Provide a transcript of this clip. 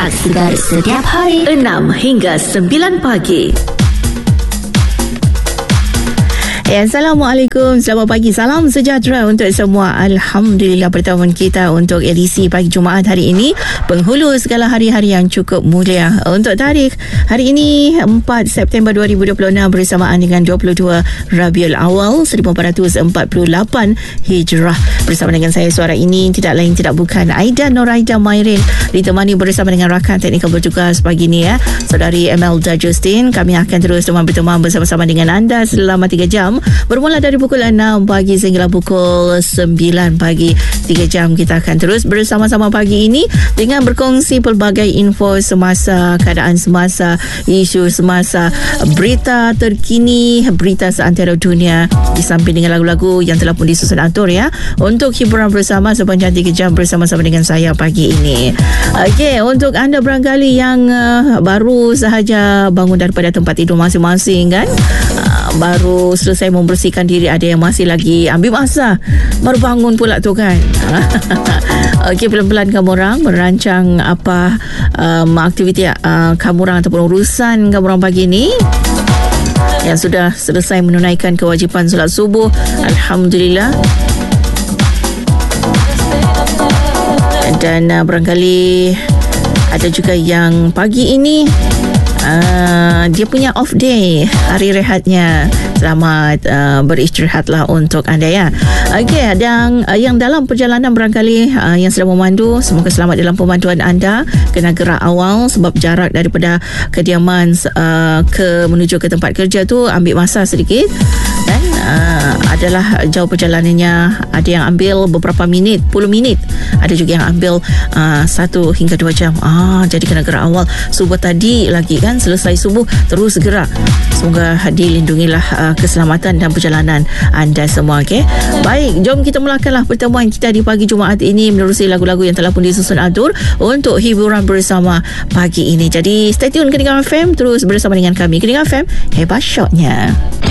Rehat segar setiap hari 6 hingga 9 pagi. Assalamualaikum, selamat pagi, salam sejahtera untuk semua. Alhamdulillah, pertemuan kita untuk edisi pagi Jumaat hari ini penghulu segala hari-hari yang cukup mulia. Untuk tarikh hari ini 4 September 2026 bersamaan dengan 22 Rabiul Awal 1448 Hijrah. Bersama dengan saya, suara ini tidak lain tidak bukan Aida Noraida Mairin, ditemani bersama dengan rakan teknikal bertugas pagi ni Saudari Emelda Justin. Kami akan terus berteman bersama-sama dengan anda selama 3 jam. Bermula dari pukul 6 pagi sehingga pukul 9 pagi. 3 jam kita akan terus bersama-sama pagi ini dengan berkongsi pelbagai info semasa, keadaan semasa, isu semasa, berita terkini, berita seantero dunia, di samping dengan lagu-lagu yang telah pun disusun atur untuk hiburan bersama sepanjang 3 jam bersama-sama dengan saya pagi ini. Okey, untuk anda barangkali yang baru sahaja bangun daripada tempat tidur masing-masing kan, baru selesai membersihkan diri, ada yang masih lagi ambil masa baru bangun pula tu kan. Okey, pelan-pelan kamu orang merancang apa aktiviti kamu orang ataupun urusan kamu orang pagi ni yang sudah selesai menunaikan kewajipan solat subuh. Alhamdulillah. Dan barangkali ada juga yang pagi ini dia punya off day, hari rehatnya. Selamat beristirahatlah untuk anda Okey, dan yang dalam perjalanan barangkali yang sedang memandu, semoga selamat dalam pemanduan anda. Kena gerak awal sebab jarak daripada kediaman menuju ke tempat kerja tu ambil masa sedikit dan adalah jauh perjalanannya. Ada yang ambil beberapa minit, 10 minit. Ada juga yang ambil 1 hingga 2 jam. Jadi kena gerak awal. Subuh tadi lagi kan, selesai subuh terus gerak. Semoga dilindungilah keselamatan dan perjalanan anda semua. Okay? Baik, jom kita mulakanlah pertemuan kita di pagi Jumaat ini menerusi lagu-lagu yang telah pun disusun atur untuk hiburan bersama pagi ini. Jadi stay tune Kedengar FM, terus bersama dengan kami. Kedengar FM, hebat shotnya.